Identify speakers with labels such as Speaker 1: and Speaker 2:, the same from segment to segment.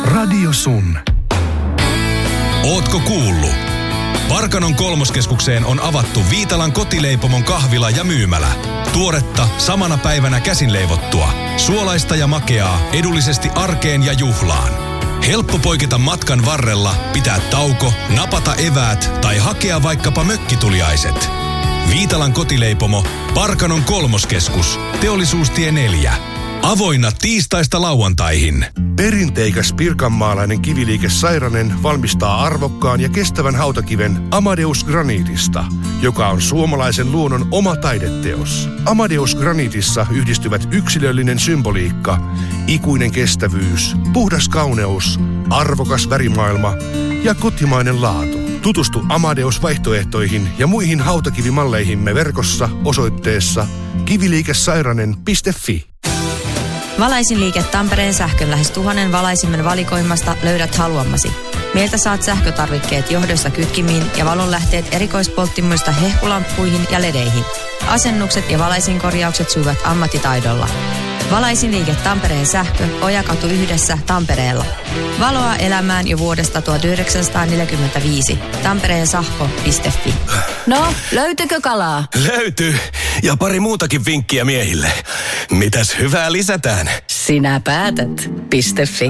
Speaker 1: Radio Sun.
Speaker 2: Ootko kuullut? Parkanon kolmoskeskukseen on avattu Viitalan kotileipomon kahvila ja myymälä. Tuoretta, samana päivänä käsin leivottua. Suolaista ja makeaa, edullisesti arkeen ja juhlaan. Helppo poiketa matkan varrella, pitää tauko, napata eväät tai hakea vaikkapa mökkituliaiset. Viitalan kotileipomo, Parkanon kolmoskeskus, Teollisuustie 4. Avoinna tiistaista lauantaihin.
Speaker 1: Perinteikäs pirkanmaalainen kiviliike Sairanen valmistaa arvokkaan ja kestävän hautakiven Amadeus Granitista, joka on suomalaisen luonnon oma taideteos. Amadeus Granitissa yhdistyvät yksilöllinen symboliikka, ikuinen kestävyys, puhdas kauneus, arvokas värimaailma ja kotimainen laatu. Tutustu Amadeus-vaihtoehtoihin ja muihin hautakivimalleihimme verkossa osoitteessa kiviliikesairanen.fi.
Speaker 3: Valaisinliike Tampereen sähkön lähes 1000 valaisimen valikoimasta löydät haluamasi. Meiltä saat sähkötarvikkeet johdosta kytkimiin ja valonlähteet erikoispolttimoista hehkulamppuihin ja ledeihin. Asennukset ja valaisinkorjaukset sujuvat ammattitaidolla. Valaisinliike Tampereen sähkö, Ojakatu 1 Tampereella. Valoa elämään jo vuodesta 1945. TampereenSahko.fi.
Speaker 4: No, löytyykö kalaa?
Speaker 5: Löytyy. Ja pari muutakin vinkkiä miehille. Mitäs hyvää lisätään?
Speaker 4: Sinä päätät. .fi.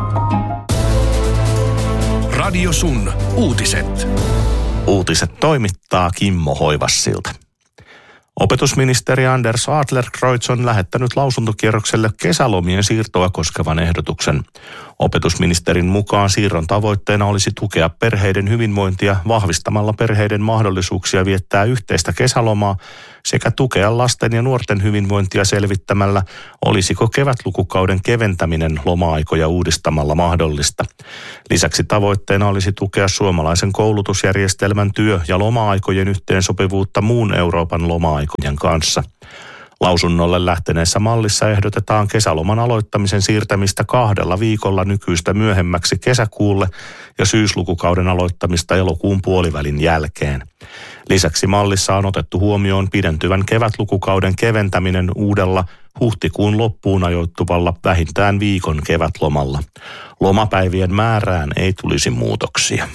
Speaker 1: Radio Sun. Uutiset.
Speaker 6: Uutiset toimittaa Kimmo Hoivassilta. Opetusministeri Anders Adlercreutz on lähettänyt lausuntokierrokselle kesälomien siirtoa koskevan ehdotuksen. Opetusministerin mukaan siirron tavoitteena olisi tukea perheiden hyvinvointia vahvistamalla perheiden mahdollisuuksia viettää yhteistä kesälomaa sekä tukea lasten ja nuorten hyvinvointia selvittämällä, olisiko kevätlukukauden keventäminen loma-aikoja uudistamalla mahdollista. Lisäksi tavoitteena olisi tukea suomalaisen koulutusjärjestelmän työ- ja loma-aikojen yhteensopivuutta muun Euroopan loma-aikojen kanssa. Lausunnolle lähteneessä mallissa ehdotetaan kesäloman aloittamisen siirtämistä 2 viikolla nykyistä myöhemmäksi kesäkuulle ja syyslukukauden aloittamista elokuun puolivälin jälkeen. Lisäksi mallissa on otettu huomioon pidentyvän kevätlukukauden keventäminen uudella huhtikuun loppuun ajoittuvalla vähintään viikon kevätlomalla. Lomapäivien määrään ei tulisi muutoksia.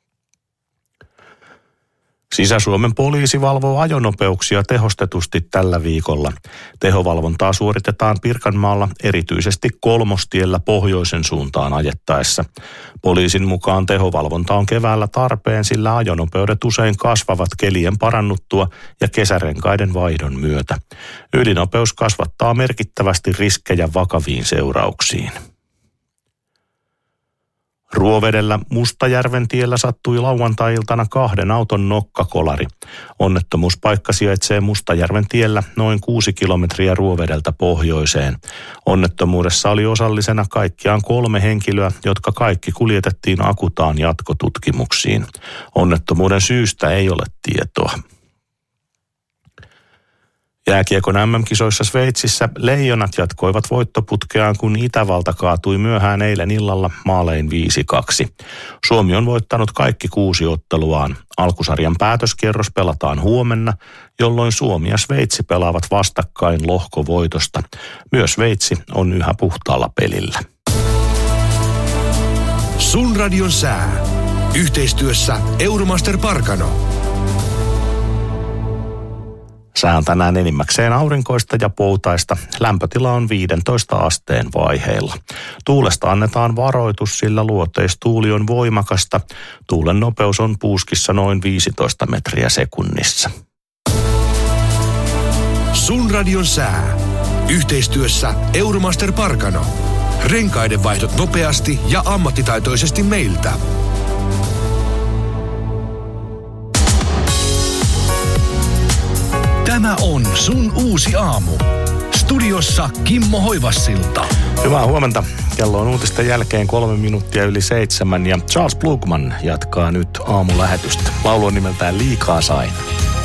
Speaker 6: Sisä-Suomen poliisi valvoo ajonopeuksia tehostetusti tällä viikolla. Tehovalvontaa suoritetaan Pirkanmaalla erityisesti Kolmostiellä pohjoisen suuntaan ajettaessa. Poliisin mukaan tehovalvonta on keväällä tarpeen, sillä ajonopeudet usein kasvavat kelien parannuttua ja kesärenkaiden vaihdon myötä. Ylinopeus kasvattaa merkittävästi riskejä vakaviin seurauksiin. Ruovedellä Mustajärven tiellä sattui lauantai-iltana 2 auton nokkakolari. Onnettomuuspaikka sijaitsee Mustajärven tiellä noin 6 kilometriä Ruovedeltä pohjoiseen. Onnettomuudessa oli osallisena kaikkiaan 3 henkilöä, jotka kaikki kuljetettiin Akutaan jatkotutkimuksiin. Onnettomuuden syystä ei ole tietoa. Jääkiekon MM-kisoissa Sveitsissä Leijonat jatkoivat voittoputkeaan, kun Itävalta kaatui myöhään eilen illalla maalein 5-2. Suomi on voittanut kaikki 6 otteluaan. Alkusarjan päätöskierros pelataan huomenna, jolloin Suomi ja Sveitsi pelaavat vastakkain lohkovoitosta. Myös Sveitsi on yhä puhtaalla pelillä.
Speaker 1: Sun radion sää. Yhteistyössä Euromaster Parkano.
Speaker 6: Sää on tänään enimmäkseen aurinkoista ja poutaista. Lämpötila on 15 asteen vaiheilla. Tuulesta annetaan varoitus, sillä luoteistuuli on voimakasta. Tuulen nopeus on puuskissa noin 15 metriä sekunnissa.
Speaker 1: Sun radion sää. Yhteistyössä Euromaster Parkano. Renkaiden vaihdot nopeasti ja ammattitaitoisesti meiltä. Tämä on Sun uusi aamu. Studiossa Kimmo Hoivassilta.
Speaker 6: Hyvää huomenta. Kello on uutisten jälkeen 3 minuuttia yli 7 ja Charles Blugman jatkaa nyt aamulähetystä. Laulu on nimeltään Liikaa sain.